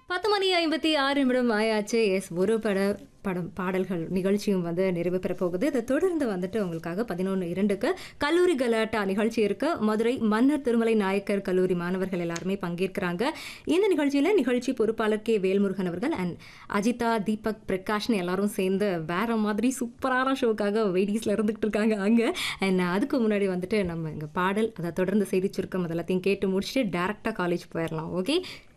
10:56 ஆயாச்சு. ஒரு பாடல்கள் நிகழ்ச்சியும் நிறைவு பெற போகுது. இதை தொடர்ந்து உங்களுக்காக 11:02க்கு கல்லூரி கலாட்டா நிகழ்ச்சி இருக்கு. மதுரை மன்னர் திருமலை நாயக்கர் கல்லூரி மாணவர்கள் எல்லாருமே பங்கேற்கிறாங்க. இந்த நிகழ்ச்சியில நிகழ்ச்சி பொறுப்பாளர் கே வேல்முருகன் அவர்கள் அண்ட் அஜிதா, தீபக், பிரகாஷ்னு எல்லாரும் சேர்ந்து வேற மாதிரி சூப்பரான ஷோக்காக வெயிட்டிஸ்ல இருந்துகிட்டு இருக்காங்க அங்க. அண்ட் அதுக்கு முன்னாடி நம்ம இங்க பாடல், அதை தொடர்ந்து செய்தி சுருக்கம் அதெல்லாத்தையும் கேட்டு முடிச்சுட்டு டேரக்டா காலேஜ் போயிடலாம். ஓகே.